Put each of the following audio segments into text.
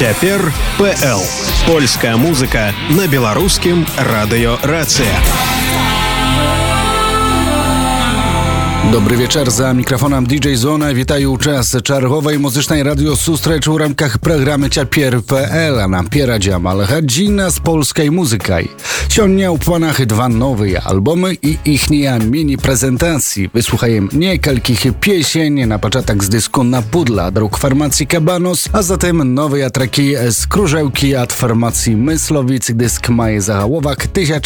Цяпер.пл. Польская музыка на беларускім радыё Рацыя. Dobry wieczór, za mikrofonem DJ Zona. Witają czas czargowej muzycznej radiosustrecz w ramkach programy Ciapier.pl, a nam pieradzia godzina z polskiej muzyką. Сегодня в планах два новые альбомы и ихняя мини-презентации. Вysłuchajem niektórych pieśni na początek z dysku Na Pudla druk formacji Cabanos, a zatem nowe traki z Krużełki od formacji Myslowic. Dysk ma zagałowek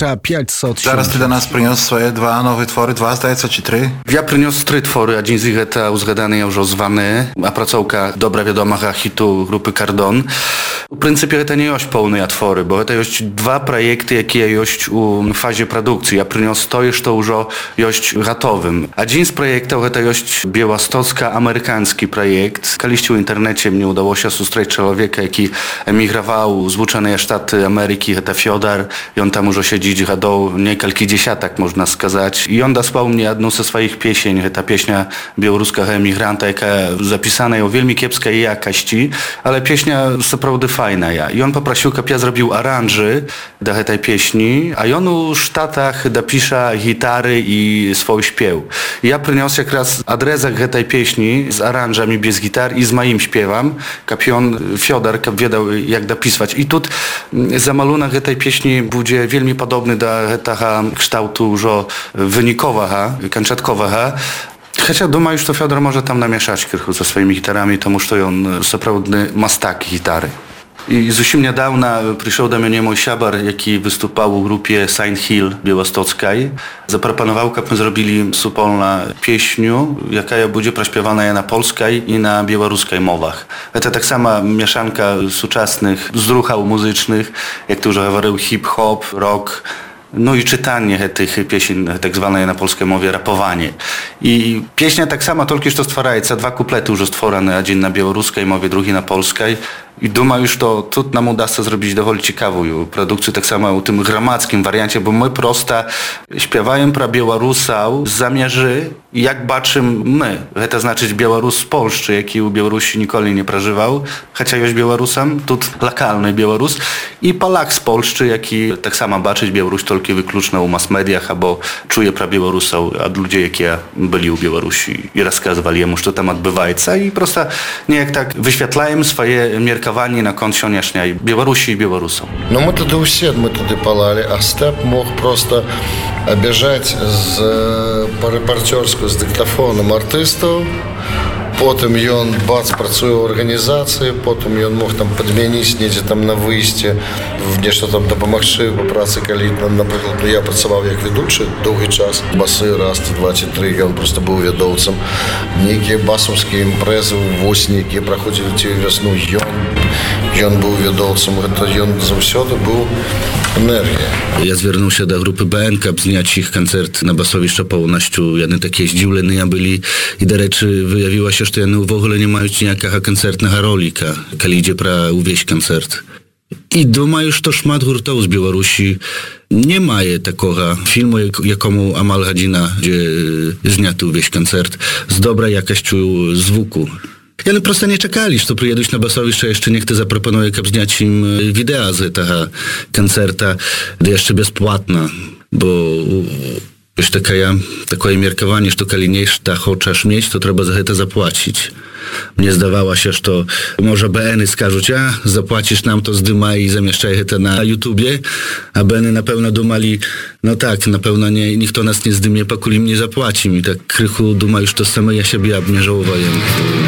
1500. Zaraz ty do nas przyniósł swoje dwa nowe twory, dwa zdaється czy trzy? Ja przyniósł trzy twory, один z nich to uzgadany już zwany, a pracowka dobra wiadoma hitu grupy Cardon. W pryncypie to nie jest pełne twory, bo to jest dwa projekty, jakie jest w fazie produkcji. Ja przyniósł to już jest gotowym. Jeden z projektów to jest białostocko-amerykański projekt. Kiedyś w internecie mnie udało się spotkać człowieka, jaki emigrował z Zjednoczonych Stanów Ameryki, to Fiodor, i on tam już siedzi gadał kilkadziesiąt, można сказать. I on dosłał mnie jedną ze swoich pieśni, ta pieśnia białoruskiego emigranta, jaka zapisana jest o wielmi kiepskiej jakości, ale pieśnia naprawdę fajna. I on poprosił, żeby ja zrobił aranży do tej pieśni, a on w Sztatach dopisze gitary i swój śpiew. Ja przyniosę jak raz adresek tej pieśni z aranżami bez gitar i z moim śpiewem, żeby on, Fiodor, wiedział jak dopisać. I tu zamalunek tej pieśni będzie wielmi podobny do tego kształtu już wynikowego, kończątkowego. Chociaż думаю, że Fiodor może tam namieszać trochę ze swoimi gitarami, to muszę on naprawdę mastak gitary. I zupełnie niedawno przyszedł do mnie mój siabar, jaki występował w grupie Saint Hill białostockiej. Zaproponował, żebyśmy zrobili wspólną pieśnię, jaka będzie preśpiewana na polskiej i na białoruskiej mowach. To tak sama mieszanka współczesnych zruchów muzycznych, jak to już mówił, hip-hop, rock. No i czytanie tych pieśni, tak zwane na polskiej mowie rapowanie. I pieśnia tak sama, tylko że to stwarajca, dwa kuplety już stworzone, jeden na białoruskiej mowie, drugi na polskiej. I думаю, że tu nam uda się zrobić dowoli ciekawą produkcję, tak samo w tym gramackim wariancie, bo my prosto śpiewamy pro Białorusów z zamierzy, jak baczymy my. To znaczy Białorus z Polski, jaki u Białorusi nigdy nie przeżywał, chociaż jest Białorusem, tu lokalny Białorus, i Polak z Polski, jaki tak samo baczyć Białoruś tylko wykluczno u mass mediach, albo czuje pro Białorusów od ludzi, jakie byli u Białorusi i rozkazywali jemu, co tam odbywa się, i prosto niejak tak wyświetlają swoje меркаванні наконт сённяшняй Беларусі і беларусаў. Но мы тады ўсе палалі, а Степ мог просто абяжаць па рэпарцёрску з дыктафонам артыстаў. Потым ён працуе ў арганізацыі, потым ён мог там падмяніць недзе там на выйсце, нешта там дапамагчы па працы, калі, напрыклад, я працаваў як ведучы доўгі час, басы раз, два ці тры, ён проста быў вядоўцам. Нейкія басаўскія імпрэзы ў восені, якія праходзілі ці вясну, ён быў вядоўцам, гэта ён заўсёды быў энергія. Ja zwierzył się do grupy BN, aby zniać ich koncert na basowiszu pełnością. Jedne takie zdziwione byli i do rzeczy wyjawiło się, że one w ogóle nie mają niejakaego koncertnego rolika, kiedy idzie pra uwieść koncert. I думаю, że szmat hurtów z Białorusi nie ma takiego filmu, jakomu amal godzina, gdzie zniatu uwieść koncert z dobrej jakością zvuku. I one prosto nie czekali, że przyjedą na basowiще, jeszcze niech to zaproponuje, żeby zniać im wideo z tego koncerta, jeszcze bezpłatna, bo już takie mierkowanie, że kiedy nie chcesz mieć, to trzeba za to zapłacić. Mnie zdawało się, że to może BN-y skażą, zapłacisz nam to zdymaj i zamieszczaj to na YouTubie, a BN-y na pewno dumali, no tak, na pewno nikt nas nie zdymie, pakuli im nie zapłaci. I tak krychu dumali, że to same ja siebie nie żałowałem.